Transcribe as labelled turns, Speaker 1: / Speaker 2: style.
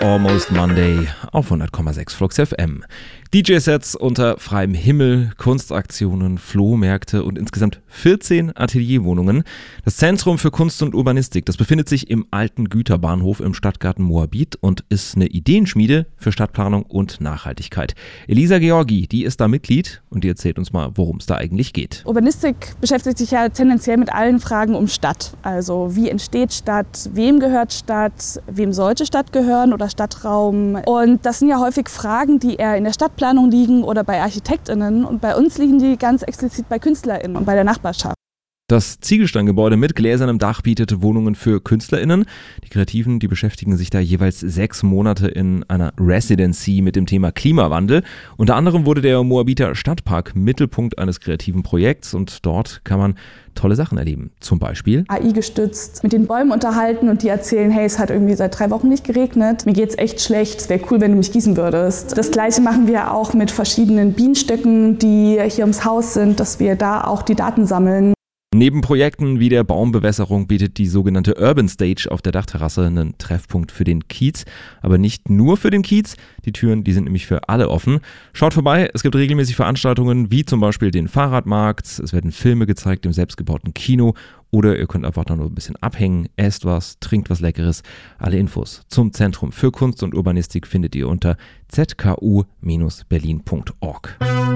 Speaker 1: Almost Monday auf 100,6 Flux FM. DJ-Sets unter freiem Himmel, Kunstaktionen, Flohmärkte und insgesamt 14 Atelierwohnungen. Das Zentrum für Kunst und Urbanistik, das befindet sich im alten Güterbahnhof im Stadtgarten Moabit und ist eine Ideenschmiede für Stadtplanung und Nachhaltigkeit. Elisa Georgi, die ist da Mitglied und die erzählt uns mal, worum es da eigentlich geht.
Speaker 2: Urbanistik beschäftigt sich ja tendenziell mit allen Fragen um Stadt. Also wie entsteht Stadt, wem gehört Stadt, wem sollte Stadt gehören oder Stadtraum. Und das sind ja häufig Fragen, die eher in der Stadtplanung liegen oder bei ArchitektInnen. Und bei uns liegen die ganz explizit bei KünstlerInnen und bei der Nachbarschaft.
Speaker 1: Das Ziegelsteingebäude mit gläsernem Dach bietet Wohnungen für KünstlerInnen. Die Kreativen, die beschäftigen sich da jeweils 6 Monate in einer Residency mit dem Thema Klimawandel. Unter anderem wurde der Moabiter Stadtpark Mittelpunkt eines kreativen Projekts und dort kann man tolle Sachen erleben. Zum Beispiel
Speaker 2: AI gestützt mit den Bäumen unterhalten und die erzählen, hey, es hat irgendwie seit 3 Wochen nicht geregnet, mir geht's echt schlecht, es wäre cool, wenn du mich gießen würdest. Das Gleiche machen wir auch mit verschiedenen Bienenstöcken, die hier ums Haus sind, dass wir da auch die Daten sammeln.
Speaker 1: Neben Projekten wie der Baumbewässerung bietet die sogenannte Urban Stage auf der Dachterrasse einen Treffpunkt für den Kiez. Aber nicht nur für den Kiez, die Türen, die sind nämlich für alle offen. Schaut vorbei, es gibt regelmäßig Veranstaltungen wie zum Beispiel den Fahrradmarkt, es werden Filme gezeigt im selbstgebauten Kino oder ihr könnt einfach nur ein bisschen abhängen, esst was, trinkt was Leckeres. Alle Infos zum Zentrum für Kunst und Urbanistik findet ihr unter zku-berlin.org.